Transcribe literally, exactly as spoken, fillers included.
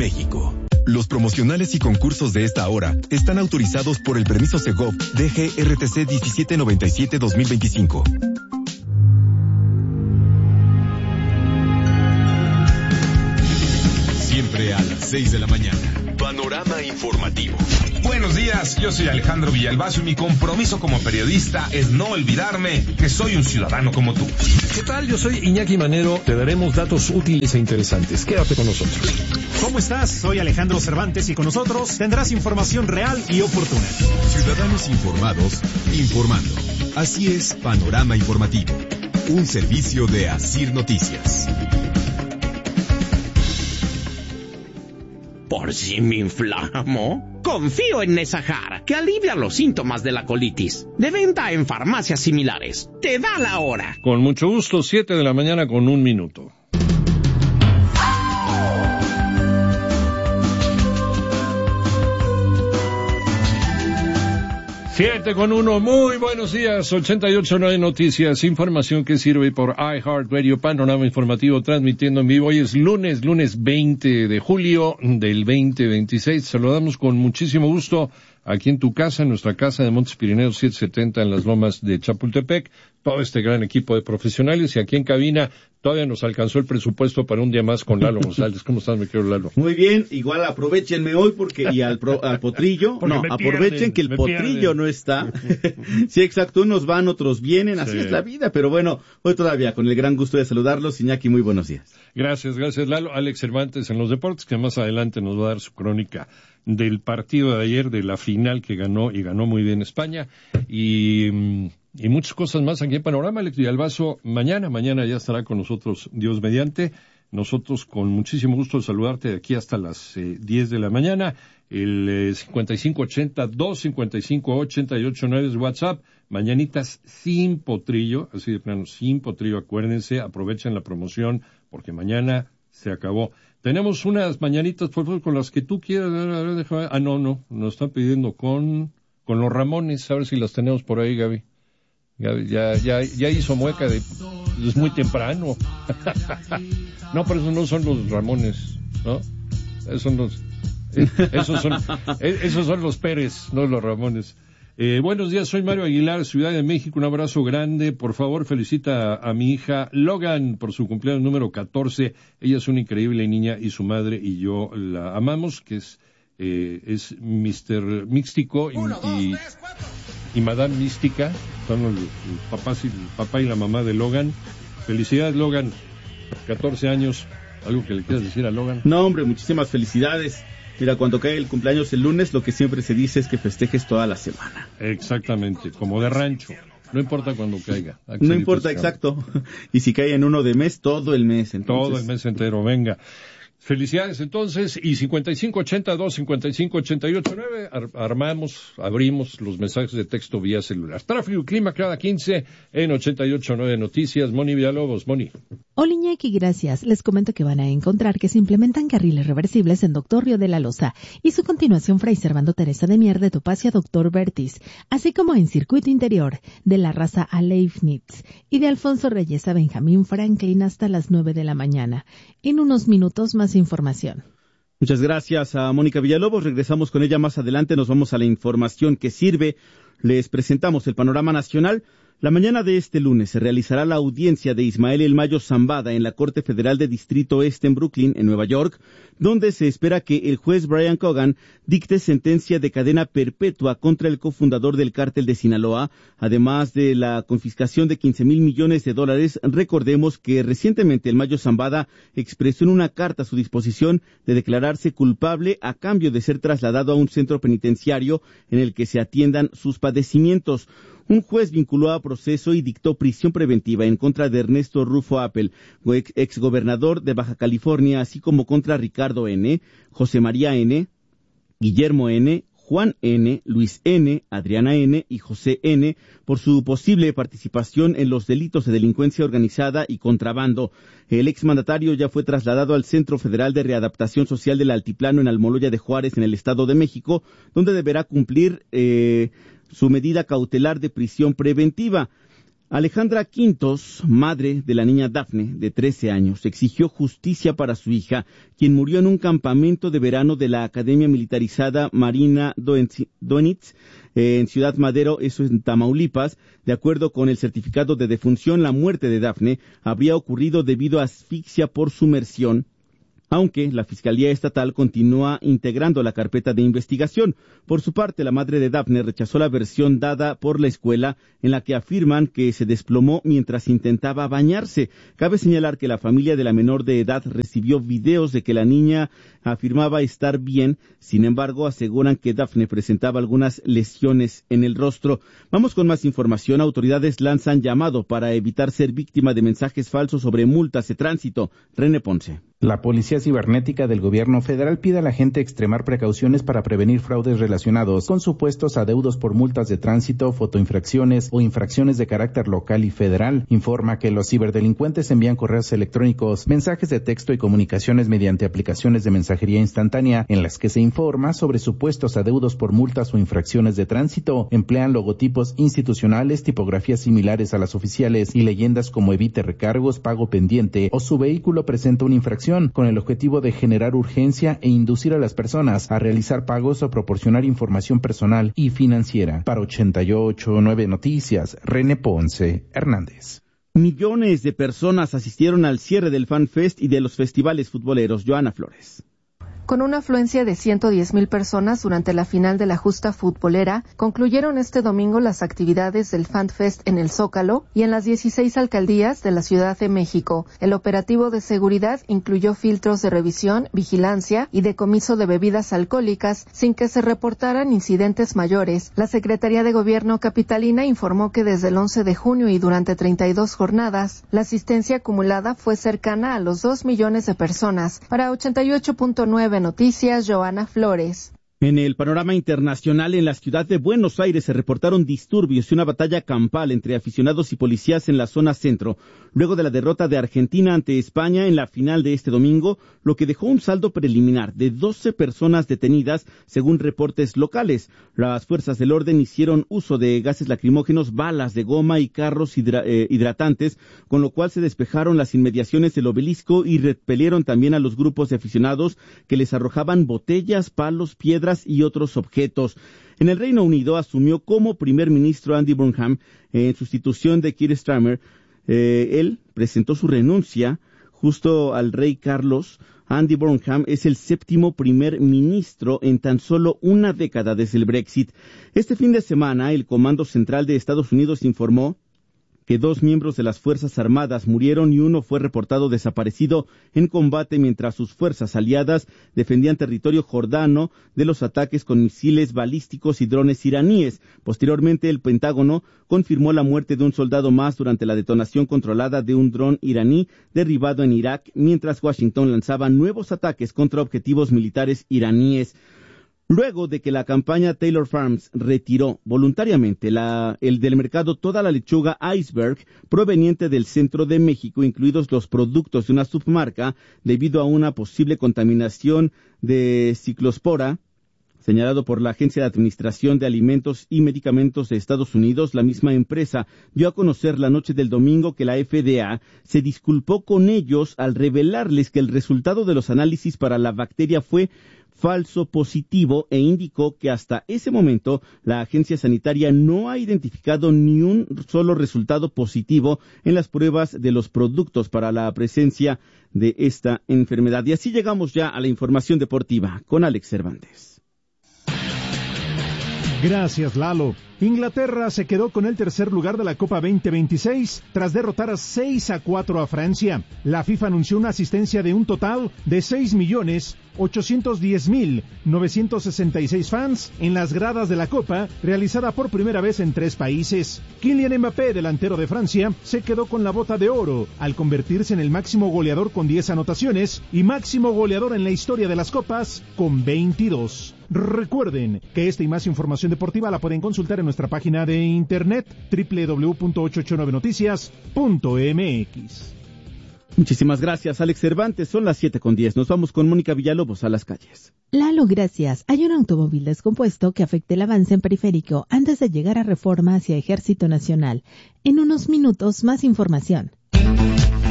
México. Los promocionales y concursos de esta hora están autorizados por el permiso Segov D G R T C diecisiete noventa y siete dos mil veinticinco. Siempre a las seis de la mañana. Panorama informativo. Buenos días, yo soy Alejandro Villalbazo y mi compromiso como periodista es no olvidarme que soy un ciudadano como tú. ¿Qué tal? Yo soy Iñaki Manero. Te daremos datos útiles e interesantes. Quédate con nosotros. ¿Cómo estás? Soy Alejandro Cervantes y con nosotros tendrás información real y oportuna. Ciudadanos informados, informando. Así es Panorama Informativo, un servicio de Asir Noticias. ¿Por si me inflamo? Confío en Nesajar, que alivia los síntomas de la colitis. De venta en farmacias similares. Te da la hora. Con mucho gusto, siete de la mañana con un minuto. Siete con uno, muy buenos días, ochenta y ocho punto nueve Noticias, información que sirve por iHeartRadio, Panorama Informativo, transmitiendo en vivo. Hoy es lunes, lunes veinte de julio del veinte veintiséis. Saludamos con muchísimo gusto aquí en tu casa, en nuestra casa de Montes Pirineos setecientos setenta en las Lomas de Chapultepec, todo este gran equipo de profesionales, y aquí en cabina todavía nos alcanzó el presupuesto para un día más con Lalo González. ¿Cómo estás, mi querido Lalo? Muy bien, igual aprovechenme hoy porque y al, pro, al potrillo, porque no, aprovechen pierden, que el potrillo pierden. No está. Sí, exacto, unos van, otros vienen, así sí. Es la vida, pero bueno, hoy todavía con el gran gusto de saludarlos. Iñaki, muy buenos días. Gracias, gracias Lalo. Alex Cervantes en los deportes, que más adelante nos va a dar su crónica del partido de ayer, de la final que ganó, y ganó muy bien España, y, y muchas cosas más aquí en Panorama. Alex Villalbazo, mañana, mañana ya estará con nosotros, Dios mediante. Nosotros con muchísimo gusto de saludarte de aquí hasta las eh, diez de la mañana. El eh, cincuenta y cinco ochenta, dos cincuenta y cinco ochenta y ocho nueve es WhatsApp. Mañanitas sin potrillo, así de plano, sin potrillo, acuérdense, aprovechen la promoción, porque mañana se acabó. Tenemos unas mañanitas, por favor, con las que tú quieras. A ver, a ver, déjame. Ah, no, no, nos están pidiendo con, con los Ramones, a ver si las tenemos por ahí, Gaby. Gaby ya, ya, ya hizo mueca de, es muy temprano. No, pero esos no son los Ramones, ¿no? Esos son los, esos son, esos son los Pérez, no los Ramones. Eh, buenos días, soy Mario Aguilar, Ciudad de México, un abrazo grande. Por favor, felicita a, a mi hija Logan por su cumpleaños número catorce. Ella es una increíble niña y su madre y yo la amamos, que es eh, es mister Místico y, y, y Madame Mística. Son los, los papás y, el papá y la mamá de Logan. Felicidades, Logan, catorce años. ¿Algo que le quieras decir a Logan? No, hombre, muchísimas felicidades. Mira, cuando cae el cumpleaños el lunes, lo que siempre se dice es que festejes toda la semana. Exactamente, como de rancho. No importa cuando caiga. No importa, exacto. Y si cae en uno de mes, todo el mes. Entonces... Todo el mes entero, venga. Felicidades entonces, y cincuenta y cinco ochenta y dos, cincuenta y cinco ochenta y ocho nueve, ar- armamos, abrimos los mensajes de texto vía celular. Tráfico y clima cada quince en ochenta y ocho nueve Noticias. Moni Villalobos, Moni. Hola Iñaki, gracias. Les comento que van a encontrar que se implementan carriles reversibles en Doctor Río de la Loza y su continuación Fray Servando Teresa de Mier de Topacio a Doctor Bertis, así como en Circuito Interior de la Raza a Leibniz y de Alfonso Reyes a Benjamín Franklin hasta las nueve de la mañana. En unos minutos más información. Muchas gracias a Mónica Villalobos. Regresamos con ella más adelante. Nos vamos a la información que sirve. Les presentamos el panorama nacional. La mañana de este lunes se realizará la audiencia de Ismael El Mayo Zambada en la Corte Federal de Distrito Este en Brooklyn, en Nueva York, donde se espera que el juez Brian Cogan dicte sentencia de cadena perpetua contra el cofundador del cártel de Sinaloa, además de la confiscación de quince mil millones de dólares. Recordemos que recientemente El Mayo Zambada expresó en una carta su disposición de declararse culpable a cambio de ser trasladado a un centro penitenciario en el que se atiendan sus padecimientos. Un juez vinculó a proceso y dictó prisión preventiva en contra de Ernesto Rufo Appel, exgobernador de Baja California, así como contra Ricardo N., José María N., Guillermo N., Juan N., Luis N., Adriana N. y José N. por su posible participación en los delitos de delincuencia organizada y contrabando. El exmandatario ya fue trasladado al Centro Federal de Readaptación Social del Altiplano en Almoloya de Juárez, en el Estado de México, donde deberá cumplir eh, su medida cautelar de prisión preventiva. Alejandra Quintos, madre de la niña Dafne, de trece años, exigió justicia para su hija, quien murió en un campamento de verano de la Academia Militarizada Marina Doenitz, eh, en Ciudad Madero, eso en Tamaulipas. De acuerdo con el certificado de defunción, la muerte de Dafne habría ocurrido debido a asfixia por sumersión, aunque la Fiscalía Estatal continúa integrando la carpeta de investigación. Por su parte, la madre de Dafne rechazó la versión dada por la escuela, en la que afirman que se desplomó mientras intentaba bañarse. Cabe señalar que la familia de la menor de edad recibió videos de que la niña afirmaba estar bien. Sin embargo, aseguran que Dafne presentaba algunas lesiones en el rostro. Vamos con más información. Autoridades lanzan llamado para evitar ser víctima de mensajes falsos sobre multas de tránsito. René Ponce. La Policía Cibernética del Gobierno Federal pide a la gente extremar precauciones para prevenir fraudes relacionados con supuestos adeudos por multas de tránsito, fotoinfracciones o infracciones de carácter local y federal. Informa que los ciberdelincuentes envían correos electrónicos, mensajes de texto y comunicaciones mediante aplicaciones de mensajería instantánea en las que se informa sobre supuestos adeudos por multas o infracciones de tránsito. Emplean logotipos institucionales, tipografías similares a las oficiales y leyendas como evite recargos, pago pendiente o su vehículo presenta una infracción, con el objetivo de generar urgencia e inducir a las personas a realizar pagos o proporcionar información personal y financiera. Para ochenta y ocho punto nueve Noticias, René Ponce Hernández. Millones de personas asistieron al cierre del Fan Fest y de los festivales futboleros. Joana Flores. Con una afluencia de ciento diez mil personas durante la final de la justa futbolera, concluyeron este domingo las actividades del Fan Fest en el Zócalo y en las dieciséis alcaldías de la Ciudad de México. El operativo de seguridad incluyó filtros de revisión, vigilancia y decomiso de bebidas alcohólicas sin que se reportaran incidentes mayores. La Secretaría de Gobierno capitalina informó que desde el once de junio y durante treinta y dos jornadas, la asistencia acumulada fue cercana a los dos millones de personas. Para ochenta y ocho punto nueve Noticias, Joana Flores. En el panorama internacional, en la ciudad de Buenos Aires se reportaron disturbios y una batalla campal entre aficionados y policías en la zona centro, luego de la derrota de Argentina ante España en la final de este domingo, lo que dejó un saldo preliminar de doce personas detenidas, según reportes locales. Las fuerzas del orden hicieron uso de gases lacrimógenos, balas de goma y carros hidra- eh, hidratantes, con lo cual se despejaron las inmediaciones del obelisco y repelieron también a los grupos de aficionados que les arrojaban botellas, palos, piedras y otros objetos. En el Reino Unido asumió como primer ministro Andy Burnham en sustitución de Keir Starmer. Eh, él presentó su renuncia justo al rey Carlos. Andy Burnham es el séptimo primer ministro en tan solo una década desde el Brexit. Este fin de semana, el Comando Central de Estados Unidos informó que dos miembros de las Fuerzas Armadas murieron y uno fue reportado desaparecido en combate mientras sus fuerzas aliadas defendían territorio jordano de los ataques con misiles balísticos y drones iraníes. Posteriormente, el Pentágono confirmó la muerte de un soldado más durante la detonación controlada de un dron iraní derribado en Irak, mientras Washington lanzaba nuevos ataques contra objetivos militares iraníes. Luego de que la campaña Taylor Farms retiró voluntariamente la, el del mercado toda la lechuga Iceberg proveniente del centro de México, incluidos los productos de una submarca, debido a una posible contaminación de ciclospora, señalado por la Agencia de Administración de Alimentos y Medicamentos de Estados Unidos, la misma empresa dio a conocer la noche del domingo que la F D A se disculpó con ellos al revelarles que el resultado de los análisis para la bacteria fue falso positivo e indicó que hasta ese momento la agencia sanitaria no ha identificado ni un solo resultado positivo en las pruebas de los productos para la presencia de esta enfermedad. Y así llegamos ya a la información deportiva con Alex Cervantes. Gracias, Lalo. Inglaterra se quedó con el tercer lugar de la Copa veinte veintiséis tras derrotar a seis a cuatro a Francia. La FIFA anunció una asistencia de un total de seis millones ochocientos diez mil novecientos sesenta y seis fans en las gradas de la Copa, realizada por primera vez en tres países. Kylian Mbappé, delantero de Francia, se quedó con la bota de oro al convertirse en el máximo goleador con diez anotaciones y máximo goleador en la historia de las Copas con veintidós. Recuerden que esta y más información deportiva la pueden consultar en nuestra página de internet doble u doble u doble u punto ochocientos ochenta y nueve noticias punto m x. Muchísimas gracias, Alex Cervantes. Son las siete con diez. Nos vamos con Mónica Villalobos a las calles. Lalo, gracias. Hay un automóvil descompuesto que afecta el avance en Periférico antes de llegar a Reforma hacia Ejército Nacional. En unos minutos, más información.